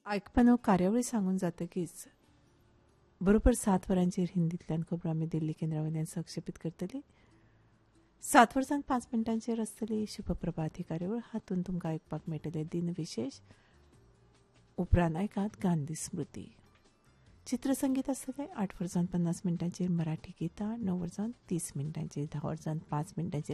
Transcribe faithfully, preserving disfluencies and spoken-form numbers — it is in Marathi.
आयकपानो कार्यावळी सांगून जातकीच बरोबर सात वरांचेर हिंदींतल्यान खबरो आमी दिल्ली केंद्रा वयल्यान संक्षेपीत करतली. सात वर्सां पांच मिनटांचेर आसतली शुभप्रभात ही कार्यावळ. हातूंत तुमकां आयकपाक मेळटले दिन विशेष. उपरांत आयकात गांधी स्मृती. चित्रसंगीत आसतलें आठ वर्सां पन्नास मिनटांचेर मराठी गितां. णव वर्सां तीस मिनटांचेर धा वर्सां पांच मिनटांचेर